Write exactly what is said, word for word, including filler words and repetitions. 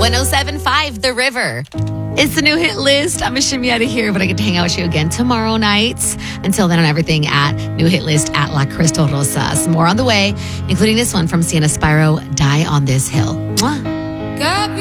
oh seven point five The River. It's the new hit list. I'm Ashimi out of here, but I get to hang out with you again tomorrow night. Until then, on everything at New Hit List at La Crystal Rosa. Some more on the way, including this one from Sienna Spyro, Die on This Hill. Mwah.